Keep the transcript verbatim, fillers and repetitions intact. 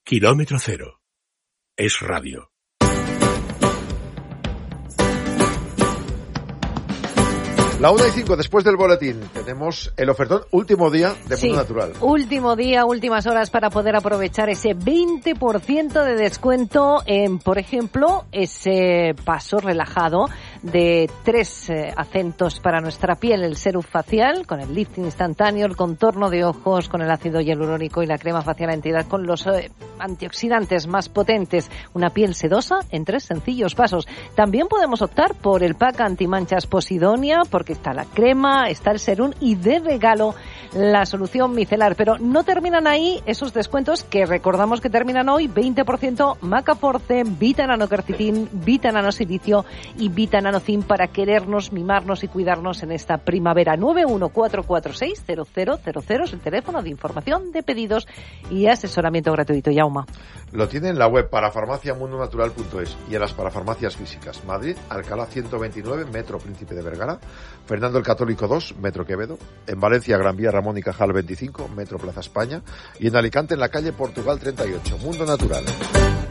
Kilómetro cero. Es radio. La una y cinco, después del boletín, tenemos el ofertón último día de sí, Mundo Natural. Último día, últimas horas para poder aprovechar ese veinte por ciento de descuento en, por ejemplo, ese paso relajado de tres eh, acentos para nuestra piel, el serum facial, con el lifting instantáneo, el contorno de ojos, con el ácido hialurónico y la crema facial entidad con los eh, antioxidantes más potentes, una piel sedosa en tres sencillos pasos. También podemos optar por el pack antimanchas Posidonia, porque está la crema, está el serum y de regalo la solución micelar. Pero no terminan ahí esos descuentos que recordamos que terminan hoy, veinte por ciento Macaforce, Vita Nanoquercitin, Vita Nanosilicio y Vita Nanocin para querernos, mimarnos y cuidarnos en esta primavera. nueve uno cuatro cuatro seis cero cero cero cero es el teléfono de información, de pedidos y asesoramiento gratuito. Yauma. Lo tiene en la web parafarmacia mundo natural punto es y en las parafarmacias físicas. Madrid, Alcalá ciento veintinueve, Metro Príncipe de Vergara, Fernando el Católico dos, Metro Quevedo, en Valencia, Gran Vía Ramón y Cajal veinticinco, Metro Plaza España, y en Alicante, en la calle Portugal treinta y ocho. Mundo Natural.